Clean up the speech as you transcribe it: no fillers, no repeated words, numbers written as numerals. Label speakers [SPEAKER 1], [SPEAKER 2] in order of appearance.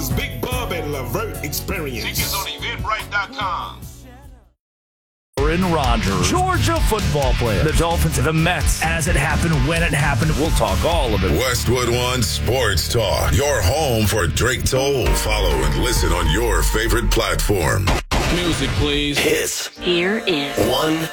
[SPEAKER 1] Stars, Big Bub, and Levert Experience.
[SPEAKER 2] Tickets on Eventbrite.com.
[SPEAKER 3] Aaron Rodgers, Georgia football player, the Dolphins, the Mets, as it happened, when it happened. We'll talk all of it.
[SPEAKER 4] Westwood One Sports Talk, your home for Drake Toll. Follow and listen on your favorite platform.
[SPEAKER 5] Music, please.
[SPEAKER 4] Hits.
[SPEAKER 6] Here is
[SPEAKER 4] One